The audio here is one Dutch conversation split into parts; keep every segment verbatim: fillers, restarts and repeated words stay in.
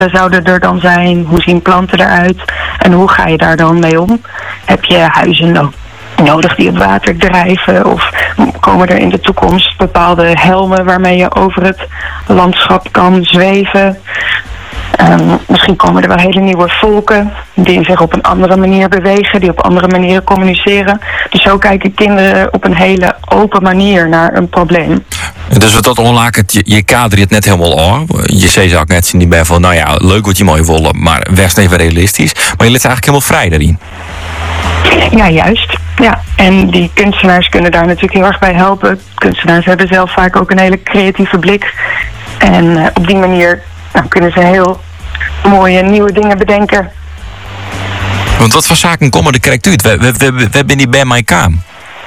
zouden er dan zijn? Hoe zien planten eruit? En hoe ga je daar dan mee om? Heb je huizen no- nodig die op water drijven? Of komen er in de toekomst bepaalde helmen waarmee je over het landschap kan zweven? Um, misschien komen er wel hele nieuwe volken die zich op een andere manier bewegen, die op andere manieren communiceren. Dus zo kijken kinderen op een hele open manier naar een probleem. Dus wat dat onlaakt, je, je kader je het net helemaal aan. Je zei ook net niet bij van, nou ja, leuk wat je mooi willen, maar wees even realistisch. Maar je let eigenlijk helemaal vrij daarin. Ja, juist. Ja, en die kunstenaars kunnen daar natuurlijk heel erg bij helpen. Kunstenaars hebben zelf vaak ook een hele creatieve blik. En uh, op die manier nou, kunnen ze heel mooie nieuwe dingen bedenken. Want wat voor zaken komen er correct uit? We, we, we, we hebben die bij mij kaam.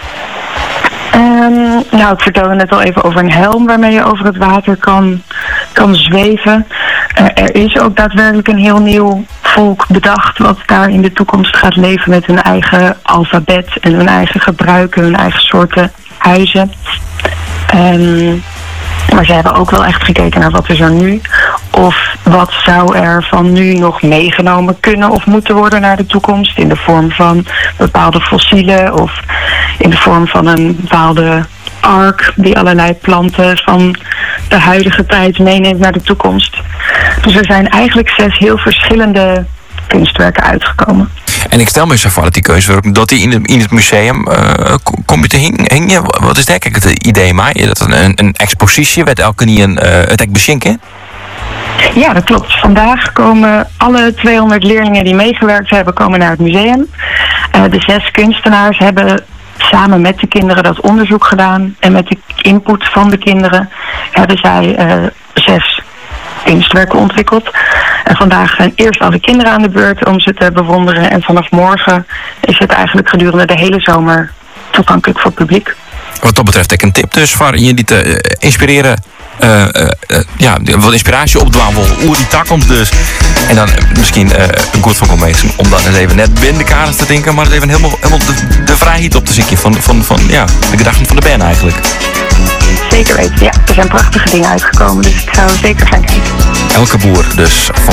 Um, nou, ik vertelde net al even over een helm waarmee je over het water kan, kan zweven. Uh, er is ook daadwerkelijk een heel nieuw volk bedacht wat daar in de toekomst gaat leven met hun eigen alfabet en hun eigen gebruiken, hun eigen soorten huizen. Um, maar ze hebben ook wel echt gekeken naar wat is er nu. Of wat zou er van nu nog meegenomen kunnen of moeten worden naar de toekomst. In de vorm van bepaalde fossielen of in de vorm van een bepaalde ark die allerlei planten van de huidige tijd meeneemt naar de toekomst. Dus er zijn eigenlijk zes heel verschillende kunstwerken uitgekomen. En ik stel me zo voor dat die keuzewerk, dat die in het, in het museum uh, kom je te hingen. Wat is daar kijk het idee maar? Dat een, een expositie werd elke keer een uh, het ek beschinken? Ja, dat klopt. Vandaag komen alle tweehonderd leerlingen die meegewerkt hebben, komen naar het museum. Uh, de zes kunstenaars hebben samen met de kinderen dat onderzoek gedaan. En met de input van de kinderen hebben zij uh, zes kunstwerken ontwikkeld. En vandaag zijn eerst alle kinderen aan de beurt om ze te bewonderen. En vanaf morgen is het eigenlijk gedurende de hele zomer toegankelijk voor het publiek. Wat dat betreft, ik een tip dus voor je die te uh, inspireren. Uh, uh, uh, ja, wat inspiratie opdwaan hoe die takkomst dus. En dan uh, misschien uh, een goed van commissie om dan eens even net binnen de kaders te denken, maar eens even helemaal, helemaal de, de vrijheid op te zien van, van, van ja, de gedachten van de band eigenlijk. Zeker weten, ja. Er zijn prachtige dingen uitgekomen, dus ik zou zeker gaan kijken. Elke boer dus van